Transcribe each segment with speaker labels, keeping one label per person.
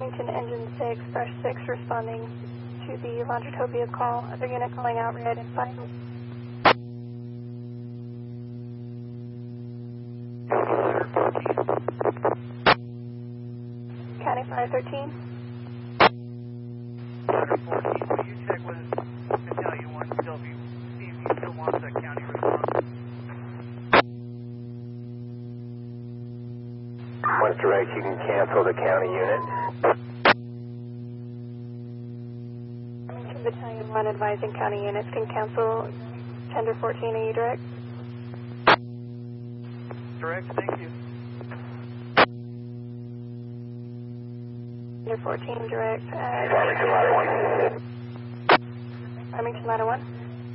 Speaker 1: Washington Engine 6, Brush 6 responding to the Laundrotopia call. Other unit calling out red and 5. County 513.
Speaker 2: 114, will you check with Battalion 1 still, see if he still wants that county response?
Speaker 3: Once direct, you can cancel the county unit.
Speaker 1: Battalion 1 advising county units can cancel tender 14. Are you direct?
Speaker 2: Direct, thank you.
Speaker 1: Tender 14 direct.
Speaker 3: Farmington Ladder 1.
Speaker 1: Farmington Ladder 1.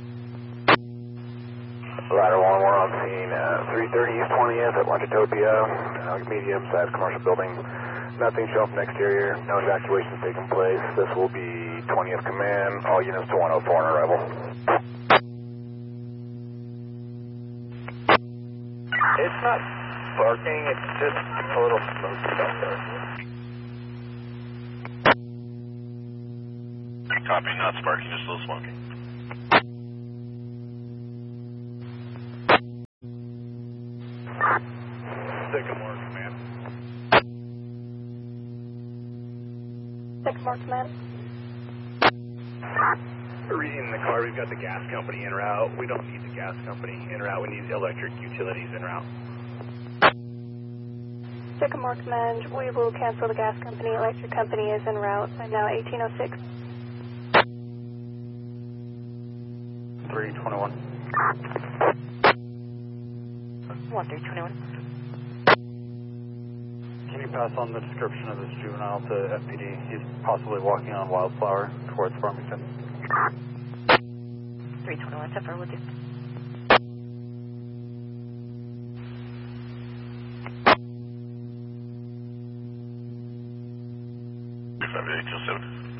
Speaker 3: Ladder 1, we're on scene 330 East 20th at Laundrotopia, medium-sized commercial building. Nothing shown from exterior, no evacuations taking place. This will be 20th Command, all units to 104 on arrival. It's not barking, it's just a little smoky out there.
Speaker 4: Copy, not sparking, just a little smoky.
Speaker 3: Sycamore Command.
Speaker 1: Sycamore Command.
Speaker 3: Reading the car, we've got the gas company en route. We don't need the gas company en route. We need electric utilities en route.
Speaker 1: Sycamore Command, we will cancel the gas company. Electric company is en route. And now 1806.
Speaker 2: 321.
Speaker 1: 1321.
Speaker 2: Can you pass on the description of this juvenile to FPD? He's possibly walking on Wildflower towards Farmington.
Speaker 1: 321, Zephyr with you.
Speaker 4: Five 827.